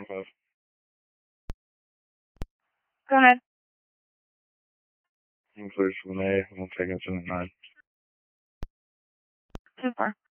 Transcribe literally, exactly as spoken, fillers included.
twenty-five. Go ahead. I'm clear for an A. I'm taking it to nine. Too far.